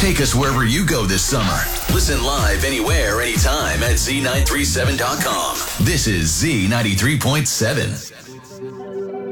Take us wherever you go this summer. Listen live anywhere, anytime at Z937.com. This is Z93.7.